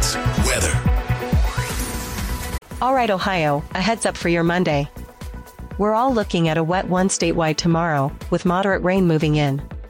Sports. Weather. All right, Ohio, a heads up for your Monday. We're all looking at a wet one statewide tomorrow, with moderate rain moving in.